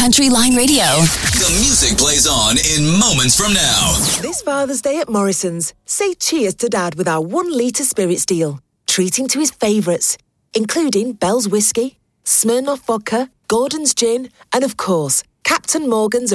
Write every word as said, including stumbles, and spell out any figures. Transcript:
Country Line Radio. The music plays on in moments from now. This Father's Day at Morrison's, say cheers to Dad with our one litre spirits deal. Treat him to his favourites, including Bell's Whiskey, Smirnoff Vodka, Gordon's Gin, and of course, Captain Morgan's